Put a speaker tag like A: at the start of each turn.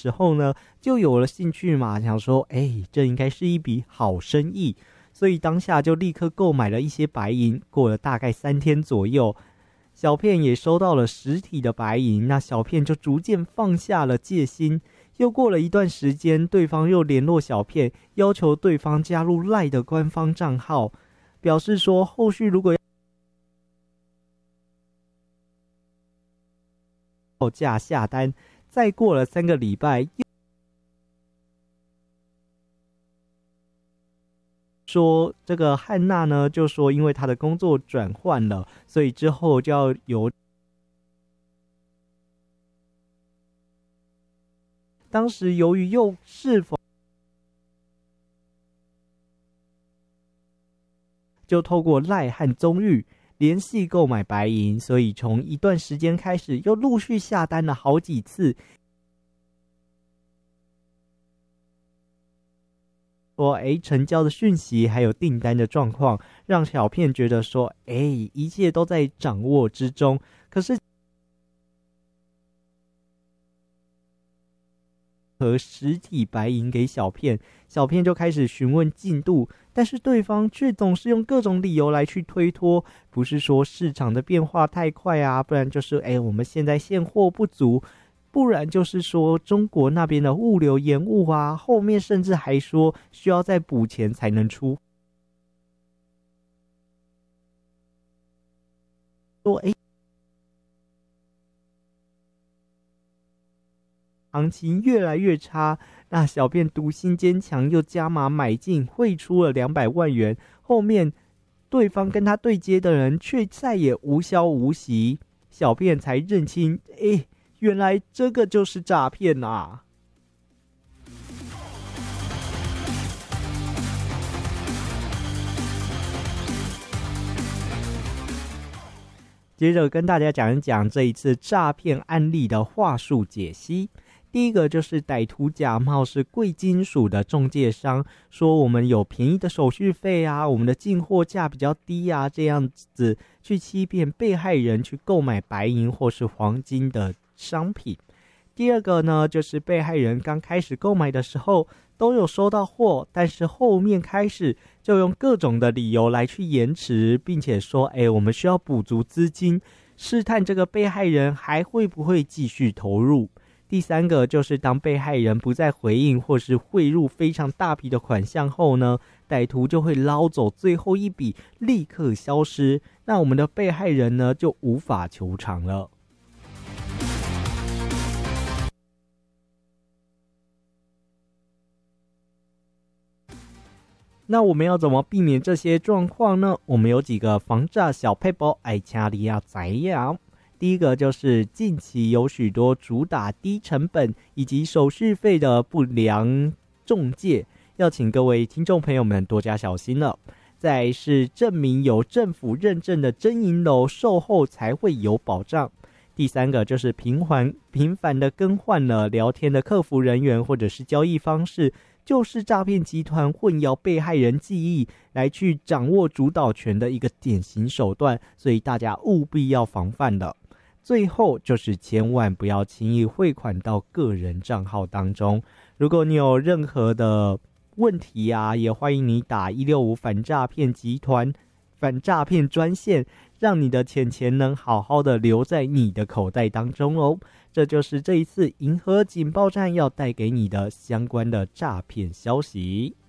A: 之后呢，就有了兴趣嘛，想说这应该是一笔好生意，所以当下就立刻购买了一些白银。过了大概3天左右，小片也收到了实体的白银，那小片就逐渐放下了戒心。又过了一段时间，对方又联络小片，要求对方加入 LINE 的官方账号，表示说后续如果要价下单。再过了3个礼拜，说这个汉娜呢，就说因为她的工作转换了，所以之后就要由当时由于又是否就透过赖和宗玉联系购买白银，所以从一段时间开始，又陆续下单了好几次。说成交的讯息还有订单的状况，让小片觉得说一切都在掌握之中。可是和实体白银给小片，小片就开始询问进度，但是对方却总是用各种理由来去推脱，不是说市场的变化太快啊，不然就是我们现在现货不足，不然就是说中国那边的物流延误啊，后面甚至还说需要再补钱才能出。说行情越来越差，那小片独心坚强，又加码买进，汇出了200万元。后面对方跟他对接的人却再也无消无息，小片才认清，原来这个就是诈骗啊！接着跟大家讲一讲这一次诈骗案例的话术解析。第一个就是歹徒假冒是贵金属的中介商，说我们有便宜的手续费啊，我们的进货价比较低啊，这样子去欺骗被害人去购买白银或是黄金的商品。第二个呢，就是被害人刚开始购买的时候都有收到货，但是后面开始就用各种的理由来去延迟，并且说我们需要补足资金，试探这个被害人还会不会继续投入。第三个就是当被害人不再回应或是汇入非常大笔的款项后呢，歹徒就会捞走最后一笔，立刻消失，那我们的被害人呢就无法求偿了。那我们要怎么避免这些状况呢？我们有几个防诈小撇步爱请你要知道。第一个就是近期有许多主打低成本以及手续费的不良中介，要请各位听众朋友们多加小心了。再来是证明有政府认证的真银楼售后才会有保障。第三个就是频繁的更换了聊天的客服人员或者是交易方式，就是诈骗集团混淆被害人记忆来去掌握主导权的一个典型手段，所以大家务必要防范的。最后就是千万不要轻易汇款到个人账号当中。如果你有任何的问题啊，也欢迎你打165反诈骗集团反诈骗专线，让你的钱能好好的留在你的口袋当中哦。这就是这一次银河警报站要带给你的相关的诈骗消息。